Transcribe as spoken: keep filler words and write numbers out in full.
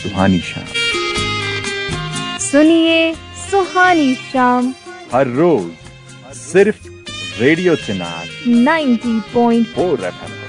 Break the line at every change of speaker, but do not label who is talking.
सुहानी शाम।
सुनिए सुहानी शाम
हर रोज सिर्फ रेडियो चिनार
ninety point
four F M.